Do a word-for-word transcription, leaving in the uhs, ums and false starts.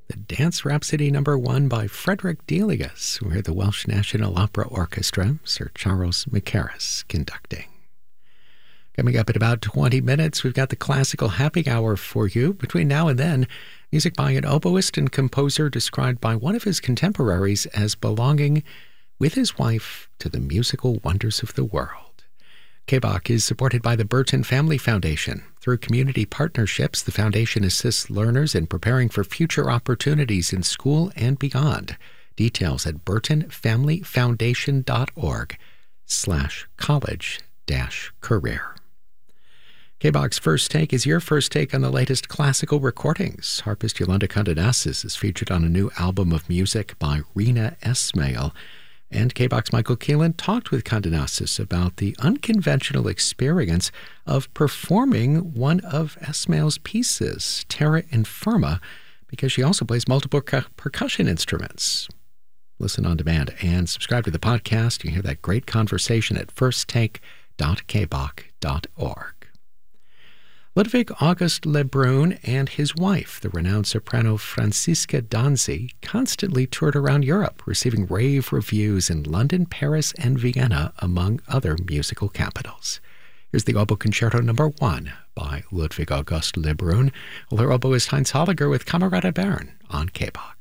the Dance Rhapsody number one by Frederick Delius. We hear the Welsh National Opera Orchestra, Sir Charles Mackerras conducting. Coming up in about twenty minutes, we've got the classical happy hour for you. Between now and then, music by an oboist and composer described by one of his contemporaries as belonging with his wife to the musical wonders of the world. K B O C is supported by the Burton Family Foundation. Through community partnerships, the foundation assists learners in preparing for future opportunities in school and beyond. Details at burtonfamilyfoundation.org slash college dash career. K B O C's First Take is your first take on the latest classical recordings. Harpist Yolanda Condenassis is featured on a new album of music by Rena Esmail. And K B O C's Michael Keelan talked with Condenassis about the unconventional experience of performing one of Esmail's pieces, Terra Infirma, because she also plays multiple per- percussion instruments. Listen on demand and subscribe to the podcast. You can hear that great conversation at first take dot k b o c dot org. Ludwig August Lebrun and his wife, the renowned soprano Franziska Danzi, constantly toured around Europe, receiving rave reviews in London, Paris, and Vienna, among other musical capitals. Here's the Oboe Concerto number one by Ludwig August Lebrun. Well, her oboist Heinz Holliger with Kamerad Bern on K B O C.